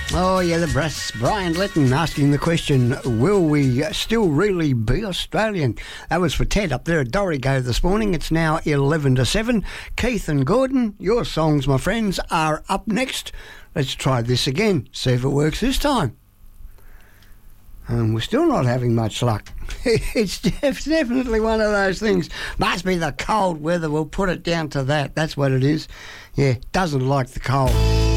Oh, yeah, the brass. Brian Letton asking the question, will we still really be Australian? That was for Ted up there at Dorrigo this morning. It's now 11 to 7. Keith and Gordon, your songs, my friends, are up next. Let's try this again, see if it works this time. And we're still not having much luck. It's definitely one of those things. Must be the cold weather. We'll put it down to that. That's what it is. Yeah, doesn't like the cold.